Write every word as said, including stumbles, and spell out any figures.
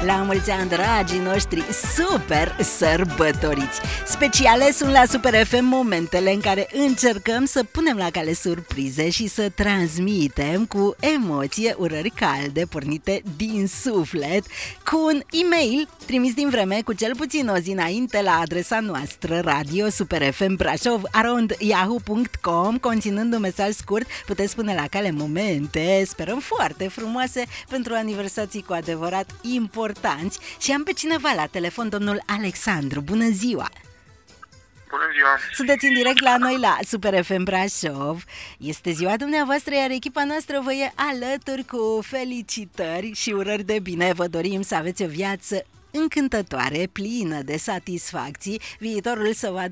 La mulți ani, dragii noștri, super sărbătoriți! Speciale sunt la Super F M momentele în care încercăm să punem la cale surprize și să transmitem cu emoție urări calde pornite din suflet cu un e-mail trimis din vreme cu cel puțin o zi înainte la adresa noastră radio superfmbrașov arond yahoo punct com, conținând un mesaj scurt. Puteți pune la cale momente, sperăm foarte frumoase, pentru aniversații cu adevărat importanți. Și am pe cineva la telefon, domnul Alexandru. Bună ziua! Bună ziua! Sunteți în direct la noi la Super F M Brașov. Este ziua dumneavoastră, iar echipa noastră vă e alături cu felicitări și urări de bine. Vă dorim să aveți o viață încântătoare, plină de satisfacții, viitorul să vă